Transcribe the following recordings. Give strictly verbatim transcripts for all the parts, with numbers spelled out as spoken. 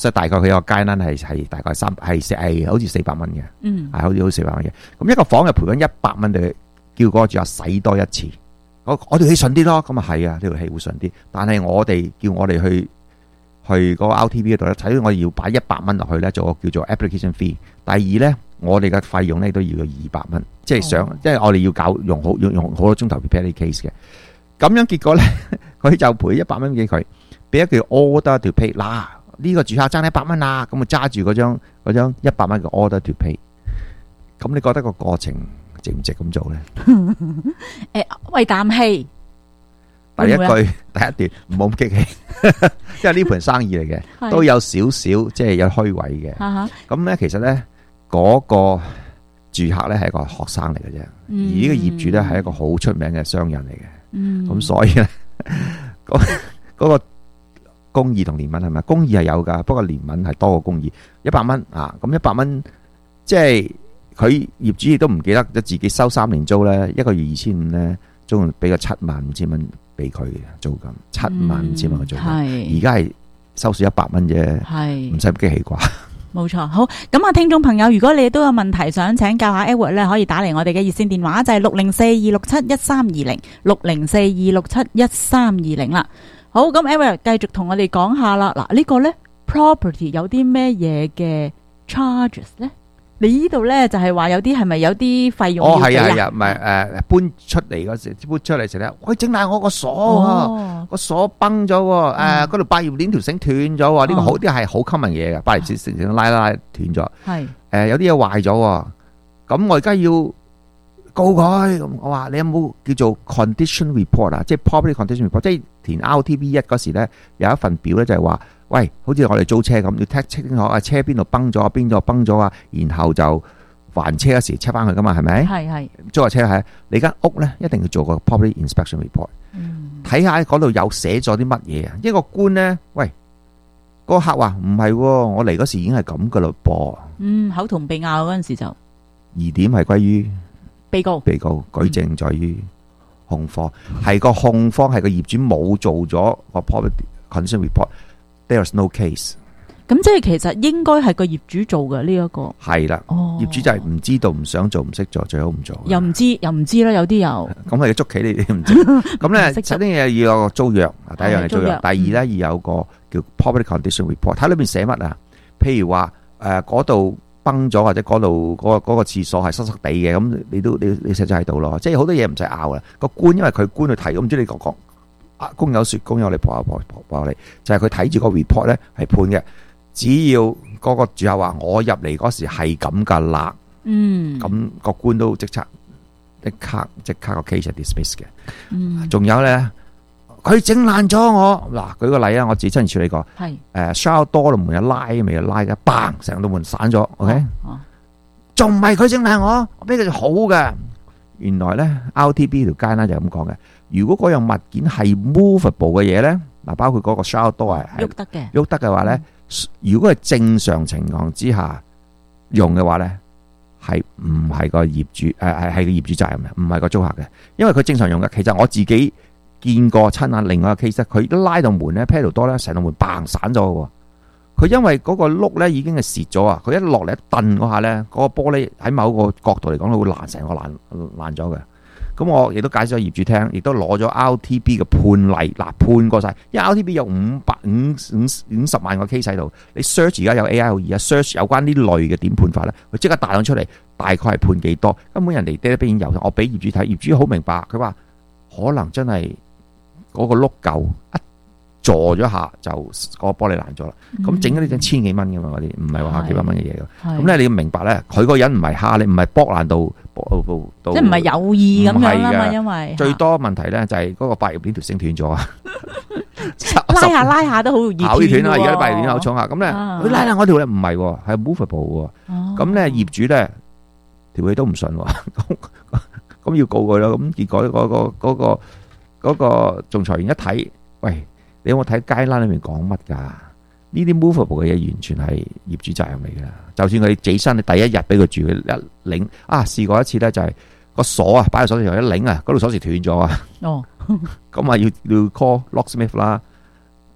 即係大概佢個 guideline 係係大概三係係好似四百蚊嘅， 嗯， 係好似好似四百蚊嘅。咁一個房就賠緊一百蚊，就叫嗰個住客洗多一次。我我條氣順啲咯，咁啊係啊，呢條氣會順啲。但係我哋叫我哋去去嗰個 R T B 嗰度咧，睇我哋要擺一百蚊落去咧，做個叫做 application fee。第二咧，我哋嘅費用咧都要有二百蚊，即係上，即係我哋要搞用好用用好多鐘頭 prepare 啲 case 嘅。咁樣結果咧，佢就賠一百蚊俾佢，俾一句 order to pay。嗱，呢個住客爭一百蚊啦，咁啊揸住嗰張嗰張一百蚊嘅 order to pay。咁你覺得個過程值唔值咁做咧？ 誒，喂啖氣。 第一句第一段唔好咁激氣，因為呢盤生意嚟嘅，都有少少即係有虛偽嘅。咁咧其實咧嗰個住客咧係一個學生嚟嘅啫，而呢個業主咧係一個好出名嘅商人嚟嘅。咁所以咧嗰嗰個公義同憐憫係咪？公義係有噶，不過憐憫係多過公義。一百蚊啊，咁一百蚊即係佢業主亦都唔記得咗自己收三年租咧，一個月二千五咧，仲俾個七萬五千蚊。俾佢嘅租金七萬五千蚊嘅租金，而家係收少一百蚊啫，唔使咁激氣啩。 冇錯，好咁啊！聽眾朋友，如果你都有問題想請教下 Edward 咧，可以打嚟我哋嘅熱線電話就係六零四二六七一三二零六零四二六七一三二零啦。好，咁 Edward 繼續同我哋講下啦。嗱，呢個咧 property 有啲咩嘢嘅 charges 咧？你呢度咧就係話有啲係咪有啲費用要俾啊？哦，係啊係啊，唔係誒搬出嚟嗰時，搬出嚟時咧，喂整爛我個鎖啊，個鎖崩咗喎，誒嗰度百葉鏈條繩斷咗喎，呢個好啲係好 common 嘢嘅，百葉繩繩拉拉斷咗，係誒有啲嘢壞咗喎，咁我而家要告佢，咁我話你有冇叫做 condition report 啊？即係 property condition report，即係填 R T B 一嗰時咧有一份表咧就係話。喂，好似我哋租車咁，要 check 清楚啊，車邊度崩咗，邊度崩咗啊，然後就還車嗰時 check 翻佢噶嘛，係咪？係係。租架車係你間屋咧，一定要做個 property inspection report，睇下嗰度有寫咗啲乜嘢啊。一個官咧，喂，嗰個客話唔係，我嚟嗰時已經係咁噶啦噃。嗯，口同鼻拗嗰陣時就疑點係歸於被告，被告舉證在於控方，係個控方係個業主冇做咗個 property condition report。There's no case。咁即係其實應該係個業主做嘅呢一個。係啦，業主就係唔知道、唔想做、唔識做，最好唔做。又唔知，又唔知啦，有啲又。咁係要捉棋，你哋唔知。咁咧，首先嘢要有個租約，第一樣係租約。第二咧要有個叫 property condition report，睇裏邊寫乜啊？譬如話誒嗰度崩咗，或者嗰度嗰個嗰個廁所係濕濕地嘅，咁你都你你寫咗喺度咯。即係好多嘢唔使拗啦。個官因為佢官去提，咁唔知你講講。公有說公有理，婆有婆婆有理，就係佢睇住個 report 咧係判嘅。只要嗰個住客話我入嚟嗰時係咁噶啦，嗯，咁個官都即刻即刻即刻個 case dismiss 嘅。嗯，仲有咧，佢整爛咗我嗱，舉個例啊，我自己親自處理過，係誒 shower door 度門一拉未啊，拉嘅，bang 成個門散咗 ，OK，仲唔係佢整爛我？我俾佢好嘅。原來咧 R T B 條街咧就咁講嘅。如果嗰樣物件係 movable 嘅嘢咧，嗱包括嗰個 shower door 係喐得嘅，喐得嘅話咧，如果係正常情況之下用嘅話咧，係唔係個業主誒係係個業主責任嘅，唔係個租客嘅，因為佢正常用嘅。其實我自己見過親眼另外一個 case，佢一拉到門咧 pedal door 咧，成道門嘭散咗嘅。佢因為嗰個碌咧已經係蝕咗啊，佢一落嚟一蹬嗰下咧，嗰個玻璃喺某個角度嚟講，會爛成個爛爛咗嘅。咁我亦都解釋咗業主聽，亦都攞咗 R T B 嘅判例，嗱判過晒，因為 R T B 有五百五五五十萬個 case 喺度，你 search 而家有 A I 好易啊 ，search 有關呢類嘅點判法咧，佢即刻彈咗出嚟，大概係判幾多？根本人哋 database 已經有，我俾業主睇，業主好明白，佢話可能真係嗰個碌舊一坐咗下就嗰個玻璃爛咗啦，咁整嗰啲千幾蚊噶嘛，嗰啲唔係話幾百蚊嘅嘢噶。咁咧你要明白咧，佢個人唔係蝦你，唔係剝爛到到，即係唔係有意咁樣啦嘛。因為最多問題咧就係嗰個百葉鏈條繩斷咗啊，拉下拉下都好容易斷喎。而家啲百葉鏈好重啊，咁咧佢拉爛我條咧唔係喎，係 movable 喎。咁咧業主咧條氣都唔順喎，咁咁要告佢咯。咁結果嗰個嗰個嗰個仲裁員一睇，喂。你有冇睇街欄裏面講乜噶？呢啲 movable 嘅嘢完全係業主責任嚟噶。就算佢自身，你第一日俾佢住，佢一擰啊，試過一次咧，就係個鎖啊，擺喺鎖匙上一擰啊，嗰度鎖匙斷咗啊。哦，咁啊要要 call locksmith 啦，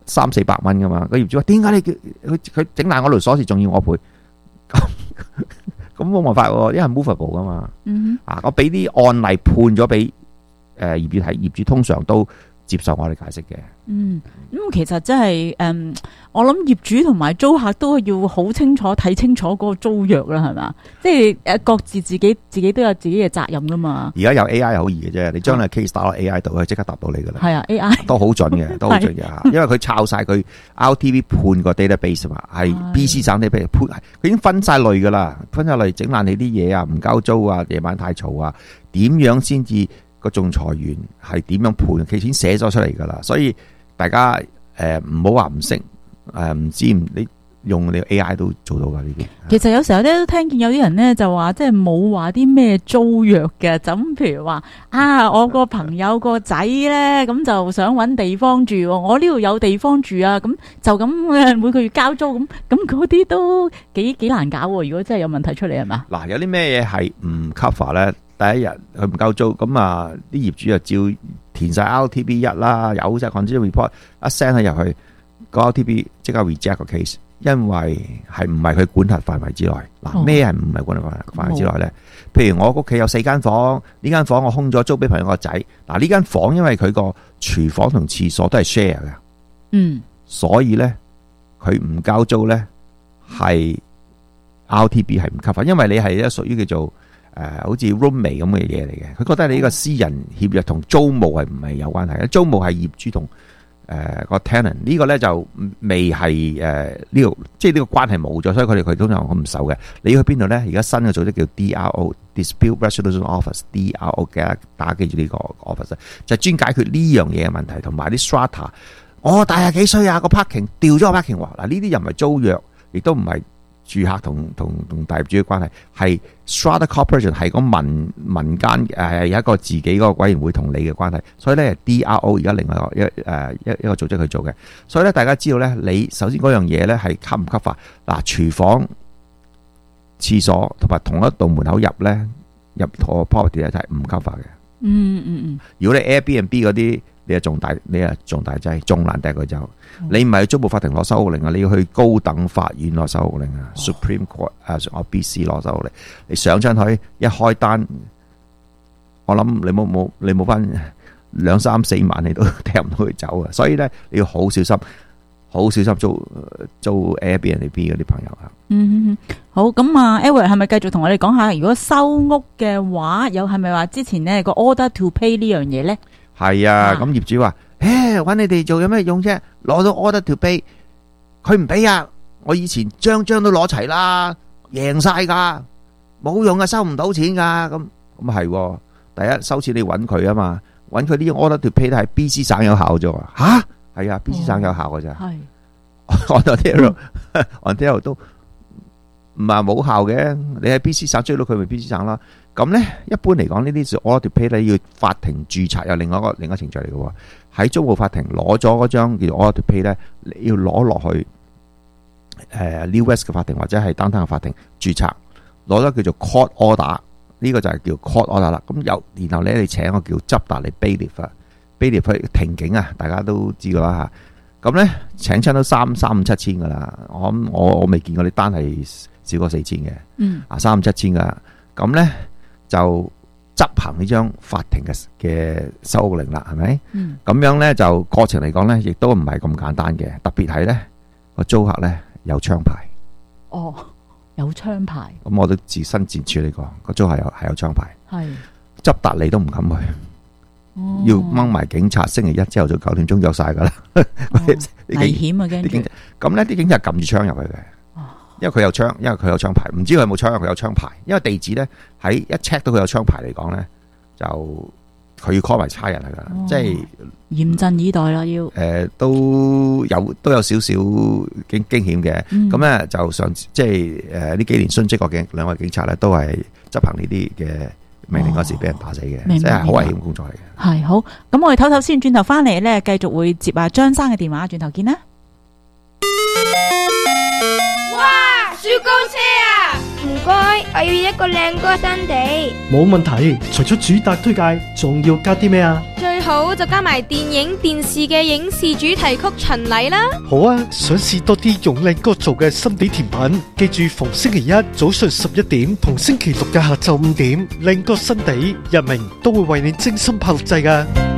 三四百蚊噶嘛。個業主話：點解你叫佢佢整爛我條鎖匙，仲要我賠？咁咁冇辦法喎，因為 movable 噶嘛。嗯、啊，我俾啲案例判咗俾誒業主睇，業主通常都接受我哋解釋嘅。 嗯，咁、嗯、其實真係誒，我諗業主同埋租客都要好清楚睇清楚嗰個租約啦，係嘛？即係誒，各自自己自己都有自己嘅責任噶嘛。 而家有 A I 好易嘅啫，你將你 case 打落 A I 度，佢即刻答到你噶啦。 係啊 ，A I 都好準嘅，都好準嘅。因為佢抄晒佢 R T V 判個 database 嘛，係 B C 省 database 判，佢已經分晒類噶啦，分晒類整爛你啲嘢啊，唔交租啊，夜晚太嘈啊，點樣先至個仲裁員係點樣判，佢已經寫咗出嚟噶啦，所以。大家誒唔好話唔識誒唔知唔你用你 A I 都做到噶呢啲。 其實有時候咧都聽見有啲人咧就話即係冇話啲咩租約嘅，就咁譬如話啊，我個朋友個仔咧咁就想搵地方住，我呢度有地方住啊，咁就咁誒每個月交租咁，咁嗰啲都幾幾難搞喎。如果真係有問題出嚟係嘛？嗱， 有啲咩嘢係唔 cover 咧？第一日佢唔夠租，咁啊啲業主就照填晒 R T B 一啦，有晒 condition report， 一 send 佢入去，個 R T B 即刻 reject 個 case， 因為係唔係佢管轄範圍之內。嗱，咩係唔係管轄範圍之內咧？譬如我屋企有四間房，呢間房我空咗租俾朋友個仔。嗱，呢間房因為佢個廚房同廁所都係 share 嘅，嗯，所以咧佢唔交租咧係 R T B 係唔 cover， 因為你係咧屬於叫做。誒、呃，好似 roommate 咁嘅嘢嚟嘅，佢覺得你呢個私人協約同租務係唔係有關係？租務係業主同誒個 tenant， 呢個咧就未係誒呢個，即係呢個關係冇咗，所以佢哋佢通常好唔熟嘅。你要去邊度咧？而家新嘅組織叫 D R O，Dispute Resolution Office，D R O 嘅，大家記住呢個 office，就係專解決呢樣嘢嘅問題，同埋啲 strata。我大廿幾歲啊，個 parking 掉咗個 parking， 嗱呢啲又唔係租約，亦都唔係。住客同同同大業主嘅關係係 strata corporation 係個民民間誒有一個自己嗰個委員會同你嘅關係，所以咧 D R O 而家另外一個一誒一一個組織去做嘅，所以咧大家知道咧，你首先嗰樣嘢咧係吸唔吸法嗱，廚房、廁所同埋同一道門口入咧入個 property 咧係唔吸法嘅。嗯嗯嗯。如果你 Airbnb 嗰啲，你係重大，你係重大劑，仲難掟佢走。你唔係去租務法庭攞收屋令啊，你要去高等法院攞收屋令啊、哦、，Supreme Court 啊，我 B C 攞收屋令。你上親去一開單，我諗你冇冇你冇翻兩三四萬，你都掟唔到佢走啊！所以咧，你要好小心，好小心租租 Airbnb 嗰啲朋友啊。嗯，好，咁啊 Edward 係咪繼續同我哋講下，如果收屋嘅話，有係咪話之前呢個 order to pay 呢樣嘢咧？係啊，咁業主話：誒，搵你哋做有咩用啫？攞到 order to pay，佢唔俾啊！我以前張張都攞齊啦，贏晒噶，冇用啊，收唔到錢噶。咁咁係，第一收錢你搵佢啊嘛，搵佢呢個 order to pay 都係 B C 省有效啫。吓，係啊 ，B C 省有效噶咋？係，Ontario，Ontario 都唔係冇效嘅。你喺 B C 省追到佢，咪 B C 省啦。咁咧，一般嚟講，呢啲 order to pay 咧要法庭註冊，有另外一個另外一個程序嚟嘅喎。喺租務法庭攞咗嗰張叫做 order to pay 咧，你要攞落去誒 New West 嘅法庭或者係 Downtown 嘅法庭註冊，攞咗叫做 court order，呢個就係叫 court order 啦。咁有然後咧，你請一個叫執達嚟 bailiff 啊 ，bailiff 去庭警啊，大家都知㗎啦嚇。咁咧請親都三三五七千㗎啦，我諗我我未見過你單係少過四千嘅，嗯啊三五七千㗎，咁咧。就執行呢張法庭嘅嘅收屋令啦，係咪？嗯。咁樣咧就過程嚟講咧，亦都唔係咁簡單嘅。特別係咧個租客咧有槍牌。哦，有槍牌。咁我都自身自處理過，個租客有係有槍牌。係。執達你都唔敢去。哦。要掹埋警察，星期一朝頭早九點鐘約晒噶啦。哦、危險啊！驚住。咁咧啲警察撳住槍入去嘅。因為佢有槍，因為佢有槍牌，唔知佢有冇槍，佢有槍牌。因為地址咧喺一 check 到佢有槍牌嚟講咧，就佢要 call 埋差人嚟噶啦，即係嚴陣以待啦。要誒、呃、都有都有少少驚驚險嘅。咁咧、嗯、就上即係誒呢幾年殉職過嘅兩位警察咧，都係執行呢啲嘅命令嗰時俾人打死嘅，即係好危險工作嚟嘅。係好，咁我哋唞唞先，轉頭翻嚟咧，繼續會接啊張生嘅電話，轉頭見啦。 雪糕車啊，唔該，我要一個靚哥新地。 冇問題，除咗主打推介，仲要加啲咩啊？ 最好就加埋電影電視嘅影視主題曲巡禮啦。 好啊，想試多啲用靚哥做嘅心地甜品，記住逢星期一早上十一點同星期六嘅下晝五點，靚哥心地日明都會為你精心拍錄製㗎。